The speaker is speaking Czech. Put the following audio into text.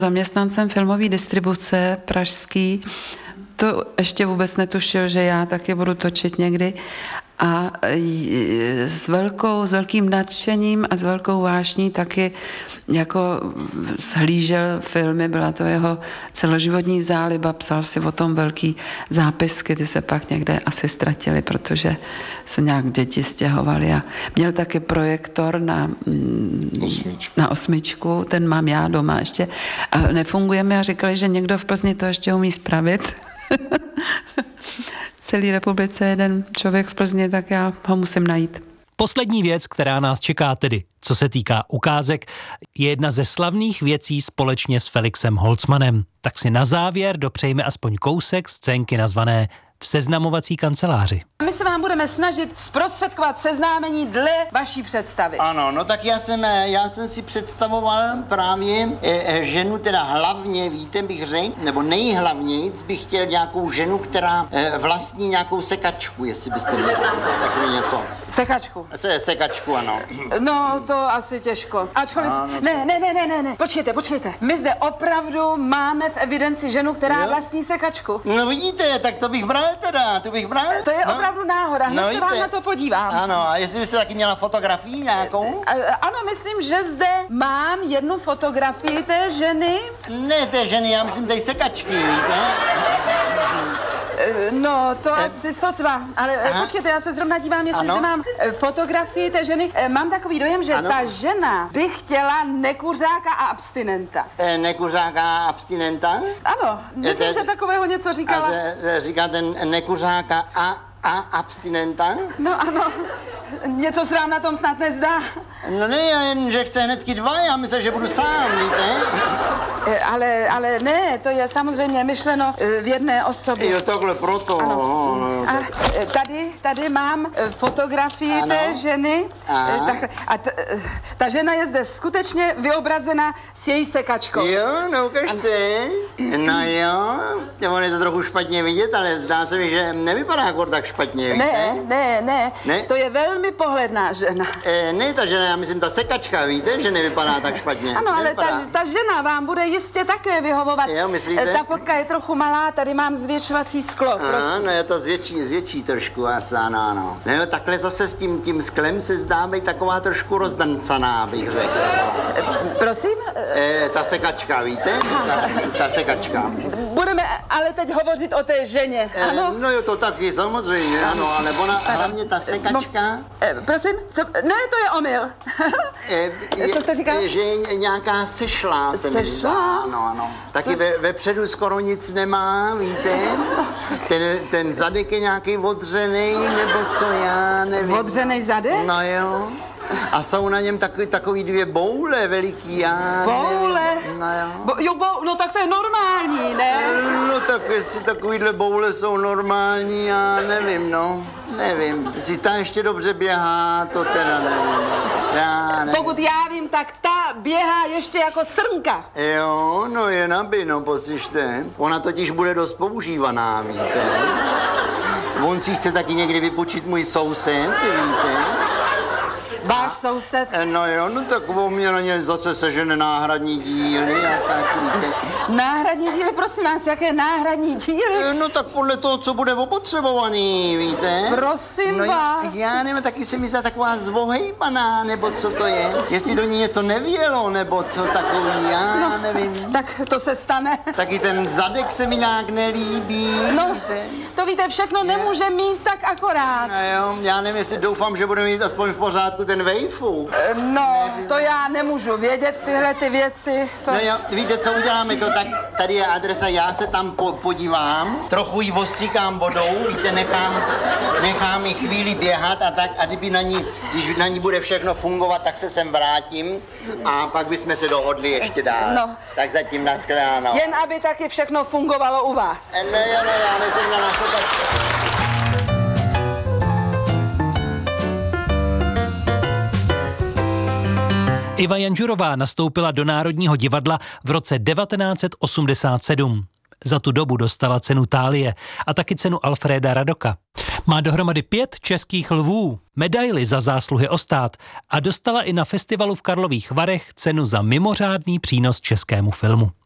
Zaměstnancem filmové distribuce pražský, to ještě vůbec netušil, že já taky budu točit někdy. A s velkým nadšením a s velkou vášní taky jako shlížel filmy, byla to jeho celoživotní záliba, psal si o tom velký zápisky, ty se pak někde asi ztratily, protože se nějak děti stěhovaly a měl taky projektor na osmičku, ten mám já doma ještě a nefungujeme a říkali, že někdo v Plzni to ještě umí spravit. V celé republice jeden člověk v Plzni, tak já ho musím najít. Poslední věc, která nás čeká tedy, co se týká ukázek, je jedna ze slavných věcí společně s Felixem Holzmanem. Tak si na závěr dopřejme aspoň kousek scénky nazvané V seznamovací kanceláři. My se vám budeme snažit zprostředkovat seznámení dle vaší představy. Ano, no tak já jsem si představoval právě ženu, teda hlavně, víte, bych řekl, nebo nejhlavnějc bych chtěl nějakou ženu, která vlastní nějakou sekačku, jestli byste měli takový něco. Sekačku. Sekačku, ano. No, to asi těžko. Ačkoliv... Ne. Počkejte. My zde opravdu máme v evidenci ženu, která vlastní sekačku. No vidíte, tak to bych bral teda, To je opravdu náhoda, hned se vám na to podívám. Ano, a jestli byste taky měla fotografii nějakou? Ano, myslím, že zde mám jednu fotografii té ženy. Ne té ženy, já myslím té sekačky, víte? No, to asi sotva, ale počkejte, já se zrovna dívám, jestli zde mám fotografii té ženy. Mám takový dojem, že ta žena by chtěla nekuřáka a abstinenta. Nekuřáka a abstinenta? Ano, myslím, že takového něco říkala. A říkáte nekuřáka a abstinenta? No ano, něco se vám na tom snad nezdá. No ne, jen, že chce hnedky dva, já myslím, že budu sám, víte? Ale ne, to je samozřejmě myšleno v jedné osobě. Jo, takhle proto. Ano. A tady mám fotografii té ženy. Ta žena je zde skutečně vyobrazena s její sekačkou. Jo, no ukažte. No jo, on je to trochu špatně vidět, ale zdá se mi, že nevypadá jako tak špatně, víte? Ne, to je velmi pohledná žena. Ne, ta žena, já myslím, ta sekačka, víte, že nevypadá tak špatně. Ano, ale ta žena vám bude jistě také vyhovovat. Jo, myslíte? Ta fotka je trochu malá, tady mám zvětšovací sklo, prosím. No je to zvětší trošku, asi ano. No jo, takhle zase s tím sklem se zdá být taková trošku rozdancaná, bych řekl. Prosím? Ta sekačka, víte? Ta sekačka. Budeme ale teď hovořit o té ženě, ano? No jo, to taky, samozřejmě, ano, ale ona, hlavně ta sekačka... Prosím? Ne, to je omyl. Co jste říkal? Že je nějaká sešlá se mi zdá. Ano. Taky vepředu skoro nic nemá, víte? Ten zadek je nějaký odřenej, nebo co, já nevím. Odřenej zadek? No jo. A jsou na něm takový dvě boule veliký, já boule? Nevím. No jo. No tak to je normální, ne? No tak jestli takovýhle boule jsou normální, já nevím, Nevím. Jestli ta ještě dobře běhá, to teda nevím. Já nevím. Pokud já vím, tak ta běhá ještě jako srnka. Jo, no je poslyšte. Ona totiž bude dost používaná, víte? On si chce taky někdy vypůjčit můj soused, víte? Váš soused? No jo, no tak on mě na ně zase sežene náhradní díly a tak, víte. Náhradní díly? Prosím vás, jaké náhradní díly? No tak podle toho, co bude opotřebovaný, víte. Prosím vás. Já nevím, taky se mi zdá taková zvohejbaná, nebo co to je. Jestli do ní něco nevělo, nebo co takový, já nevím. Tak to se stane. Taky ten zadek se mi nějak nelíbí. No, víte? to víte, všechno nemůže mít tak akorát. No jo, já nevím, jestli doufám, že bude mít aspoň v pořádku ten vejfuk. No, nevím. To já nemůžu vědět, tyhle ty věci. No jo, víte, co uděláme to tak, tady je adresa, já se tam podívám, trochu ji ostříkám vodou, víte, nechám ji chvíli běhat a tak, a když na ní bude všechno fungovat, tak se sem vrátím a pak bychom se dohodli ještě dál. No. Tak zatím nashledanou. Jen aby taky všechno fungovalo u vás. Ne, já nejsem na následek. Iva Janžurová nastoupila do Národního divadla v roce 1987. Za tu dobu dostala cenu Thálie a taky cenu Alfréda Radoka. Má dohromady 5 českých lvů, medaili za zásluhy o stát a dostala i na festivalu v Karlových Varech cenu za mimořádný přínos českému filmu.